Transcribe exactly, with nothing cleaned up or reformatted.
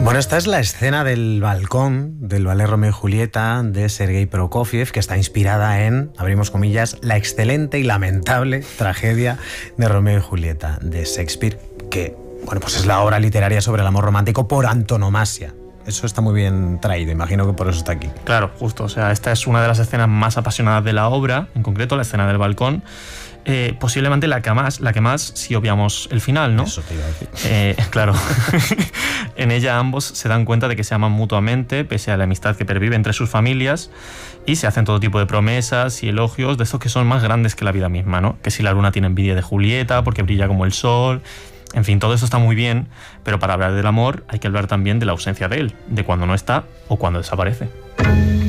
Bueno, esta es la escena del balcón del ballet Romeo y Julieta de Sergei Prokofiev, que está inspirada en, abrimos comillas, la excelente y lamentable tragedia de Romeo y Julieta de Shakespeare, que, bueno, pues es la obra literaria sobre el amor romántico por antonomasia. Eso está muy bien traído, imagino que por eso está aquí. Claro, justo, o sea, esta es una de las escenas más apasionadas de la obra, en concreto la escena del balcón. Eh, posiblemente la que más, la que más si obviamos el final, ¿no? Eso te iba a decir. Eh, claro. En ella ambos se dan cuenta de que se aman mutuamente, pese a la amistad que pervive entre sus familias, y se hacen todo tipo de promesas y elogios de estos que son más grandes que la vida misma, ¿no? Que si la luna tiene envidia de Julieta porque brilla como el sol. En fin, todo eso está muy bien, pero para hablar del amor hay que hablar también de la ausencia de él, de cuando no está o cuando desaparece.